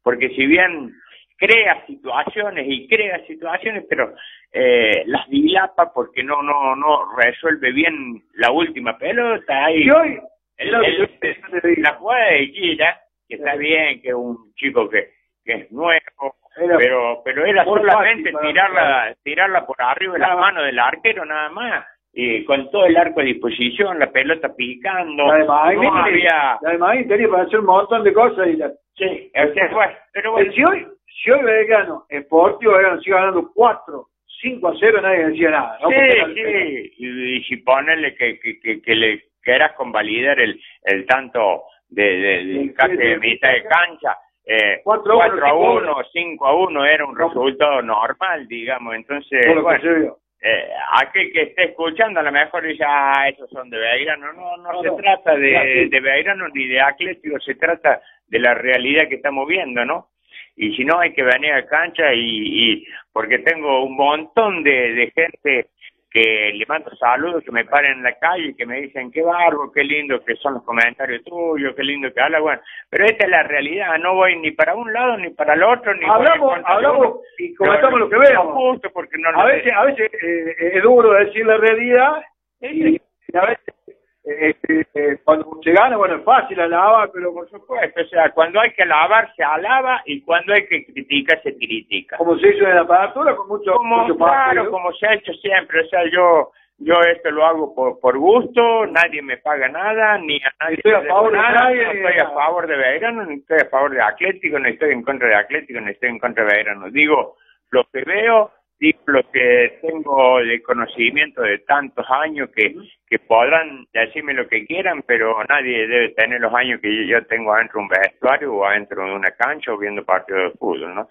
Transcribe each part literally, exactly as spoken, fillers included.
porque si bien crea situaciones y crea situaciones, pero eh, las dilapa porque no no no resuelve bien la última pelota. Y hoy el, el, el, la jugada de Gira, que está bien, que es un chico que, que es nuevo, era, pero pero era solamente fácil, tirarla tirarla por arriba de las manos del arquero nada más, y con todo el arco a disposición, la pelota picando. Además, no había... además tenía para hacer un montón de cosas. Y la... Sí, o sea, bueno, pero bueno. Si hoy, si hoy Belgrano, Sportivo Belgrano sigue ganando cuatro, cinco a cero, nadie decía nada, ¿no? Sí, sí, y, y si ponerle que, que, que, que le quieras convalidar el, el tanto de, de, de sí, casi sí, de mitad de cancha, eh, cuatro a uno, cinco a uno era un resultado normal, digamos, entonces, bueno, eh, aquel que esté escuchando a lo mejor dice, ah, esos son de Belgrano. No, no, no se no, trata de, de Belgrano ni de Atlético, se trata de la realidad que estamos viendo, ¿no? Y si no, hay que venir a cancha y, y porque tengo un montón de, de gente que le mando saludos, que me paren en la calle y que me dicen, qué bárbaro, qué lindo que son los comentarios tuyos, qué lindo que habla, bueno, pero esta es la realidad, no voy ni para un lado ni para el otro, ni hablamos, hablamos y comentamos lo que vemos. Justo porque no a veces, a veces eh, es duro decir la realidad y, y a veces eh, eh, cuando se gana, bueno, es fácil alabar, pero por supuesto, o sea, cuando hay que alabar se alaba y cuando hay que criticar se critica. Como se hizo en la apertura con mucho, como, mucho claro, partido. Como se ha hecho siempre, o sea, yo yo esto lo hago por, por gusto, nadie me paga nada, ni a nadie estoy a favor de nada, nadie, no estoy a favor de Belgrano, ni estoy a favor de Atlético, ni estoy en contra de Atlético, ni estoy en contra de Belgrano. Digo lo que veo, digo lo que tengo de conocimiento de tantos años que, que podrán decirme lo que quieran, pero nadie debe tener los años que yo tengo adentro de un vestuario o adentro de una cancha o viendo partidos de fútbol, ¿no?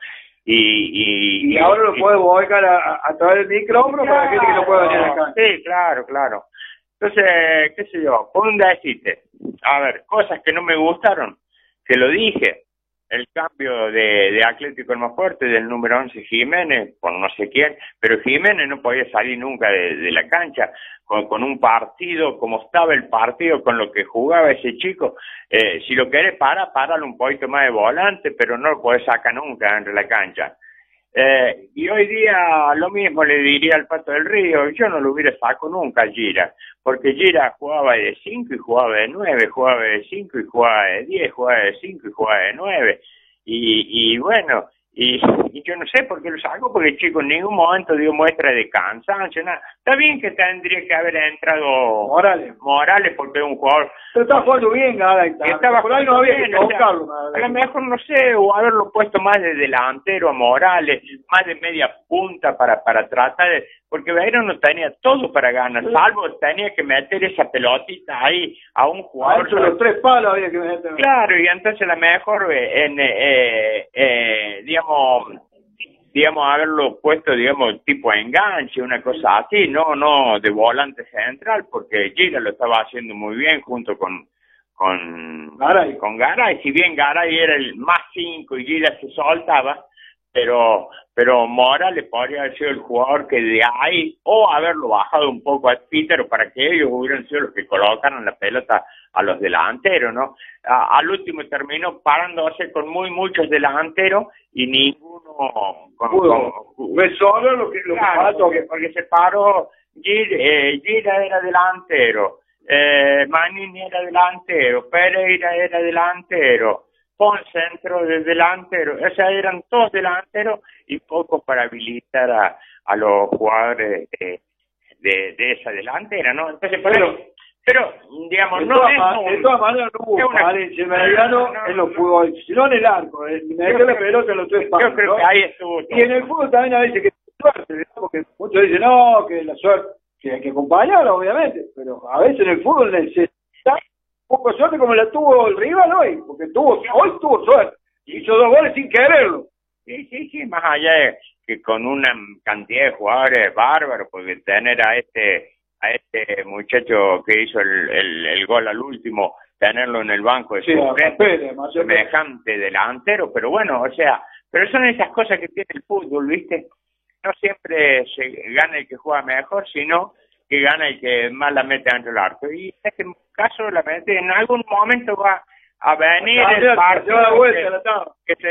Y, y, y ahora lo puedo volcar a, a través del micrófono, claro, para la gente que no puede venir acá. Sí, claro, claro. Entonces, qué sé yo, por un decirte, a ver, cosas que no me gustaron, que lo dije, el cambio de, de Atlético el más fuerte, del número once Jiménez, por no sé quién, pero Jiménez no podía salir nunca de, de la cancha, con, con un partido, como estaba el partido, con lo que jugaba ese chico, eh, si lo querés para, páralo un poquito más de volante, pero no lo podés sacar nunca entre la cancha. Eh, y hoy día lo mismo le diría al Pato del Río, yo no lo hubiera sacado nunca a Gira, porque Gira jugaba de cinco y jugaba de nueve, jugaba de cinco y jugaba de diez, jugaba de cinco y jugaba de nueve, y, y bueno, y, y yo no sé por qué lo saco, porque el chico en ningún momento dio muestra de cansancio, nada. Está bien que tendría que haber entrado Morales, Morales porque es un jugador... Pero estaba jugando bien, nada, estaba por ahí no había bien, que tocarlo. O sea, a lo mejor, no sé, o haberlo puesto más de delantero a Morales, más de media punta para, para tratar de... Porque Belgrano no tenía todo para ganar, salvo tenía que meter esa pelotita ahí a un jugador. Sobre los tres palos había que meter. Claro, y entonces a lo mejor en, eh, eh, digamos, digamos, haberlo puesto, digamos, tipo enganche, una cosa así, no, no de volante central, porque Gira lo estaba haciendo muy bien junto con con Garay. con Garay, si bien Garay era el más cinco y Gira se soltaba, pero pero Morales podría haber sido el jugador que de ahí, o haberlo bajado un poco a Peter para que ellos hubieran sido los que colocaran la pelota a los delanteros, ¿no? A, al último terminó parándose con muy muchos delanteros y ninguno con, con, fue solo lo que lo claro, porque, porque se paró. Gira, eh, Gira era delantero, eh, Manini era delantero, Pereira era delantero, Pon centro de delantero, o sea, eran todos delanteros y pocos para habilitar a, a los jugadores de, de, de esa delantera, ¿no? Entonces, pero, pero digamos, de no todas es ma un, de todas maneras no hubo una, Valencia, Belgrano no, en los fútbol, sino en el arco, en meter la pelota en los tres palos. Yo creo ¿no? que ahí estuvo todo. Y en el fútbol también a veces que suerte, ¿no? Porque muchos dicen, no, que la suerte, que hay que acompañarla, obviamente, pero a veces en el fútbol necesita un poco de suerte como la tuvo el rival hoy, porque tuvo hoy tuvo suerte, hizo dos goles sin quererlo. Sí, sí, sí, más allá de que con una cantidad de jugadores bárbaros, porque tener a este a este muchacho que hizo el, el, el gol al último, tenerlo en el banco de sí, suplente, semejante delantero, pero bueno, o sea, pero son esas cosas que tiene el fútbol, ¿viste? No siempre se gana el que juega mejor, sino que gana el que más la mete dentro del arco. Y en este caso, la mete, en algún momento va a venir el partido que, que se